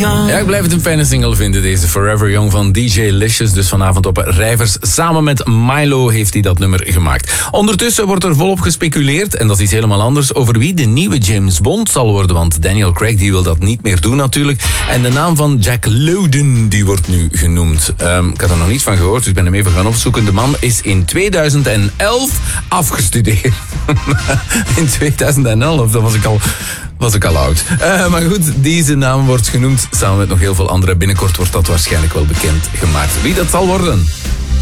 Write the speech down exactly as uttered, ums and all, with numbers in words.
Young. Ja, ik blijf het een fijne single vinden, deze Forever Young van D J Licious. Dus vanavond op Rijvers. Samen met Milo heeft hij dat nummer gemaakt. Ondertussen wordt er volop gespeculeerd, en dat is iets helemaal anders, over wie de nieuwe James Bond zal worden. Want Daniel Craig die wil dat niet meer doen natuurlijk. En de naam van Jack Lowden die wordt nu genoemd. Um, ik had er nog niet van gehoord, dus ik ben hem even gaan opzoeken. De man is in tweeduizend elf afgestudeerd. In tweeduizend elf, dat was ik al... was ik al oud. Uh, maar goed, deze naam wordt genoemd samen met nog heel veel andere. Binnenkort wordt dat waarschijnlijk wel bekend gemaakt. Wie dat zal worden?